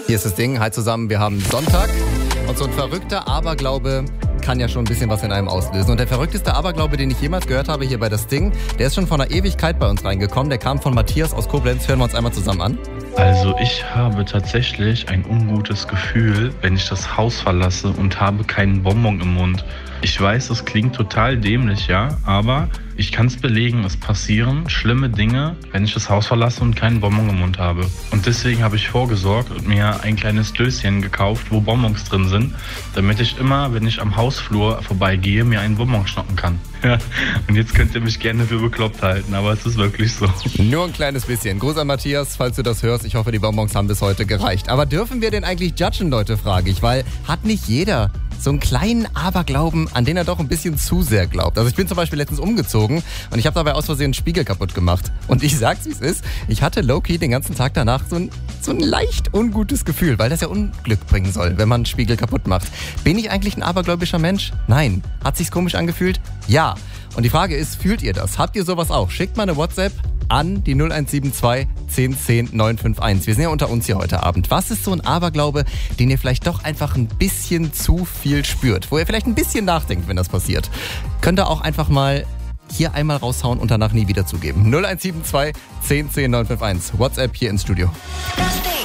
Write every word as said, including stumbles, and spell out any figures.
Hier ist das Ding. Hi zusammen, wir haben Sonntag und so ein verrückter Aberglaube kann ja schon ein bisschen was in einem auslösen. Und der verrückteste Aberglaube, den ich jemals gehört habe hier bei das Ding, der ist schon vor einer Ewigkeit bei uns reingekommen. Der kam von Matthias aus Koblenz. Hören wir uns einmal zusammen an. Also ich habe tatsächlich ein ungutes Gefühl, wenn ich das Haus verlasse und habe keinen Bonbon im Mund. Ich weiß, das klingt total dämlich, ja, aber ich kann es belegen, es passieren schlimme Dinge, wenn ich das Haus verlasse und keinen Bonbon im Mund habe. Und deswegen habe ich vorgesorgt und mir ein kleines Döschen gekauft, wo Bonbons drin sind, damit ich immer, wenn ich am Hausflur vorbeigehe, mir einen Bonbon schnappen kann. Ja, und jetzt könnt ihr mich gerne für bekloppt halten, aber es ist wirklich so. Nur ein kleines bisschen. Gruß an Matthias, falls du das hörst. Ich hoffe, die Bonbons haben bis heute gereicht. Aber dürfen wir denn eigentlich judgen, Leute, frage ich, weil hat nicht jeder so einen kleinen Aberglauben, an den er doch ein bisschen zu sehr glaubt. Also ich bin zum Beispiel letztens umgezogen und ich habe dabei aus Versehen einen Spiegel kaputt gemacht. Und ich sag's, wie es ist, ich hatte low-key den ganzen Tag danach so ein, so ein leicht ungutes Gefühl, weil das ja Unglück bringen soll, wenn man einen Spiegel kaputt macht. Bin ich eigentlich ein abergläubischer Mensch? Nein. Hat sich's komisch angefühlt? Ja. Und die Frage ist, fühlt ihr das? Habt ihr sowas auch? Schickt mal eine WhatsApp an die null eins sieben zwei zehn zehn neun fünf eins. Wir sind ja unter uns hier heute Abend. Was ist so ein Aberglaube, den ihr vielleicht doch einfach ein bisschen zu viel spürt? Wo ihr vielleicht ein bisschen nachdenkt, wenn das passiert? Könnt ihr auch einfach mal hier einmal raushauen und danach nie wieder zugeben. null eins sieben zwei zehn zehn neun fünf eins. WhatsApp hier ins Studio. Das Ding.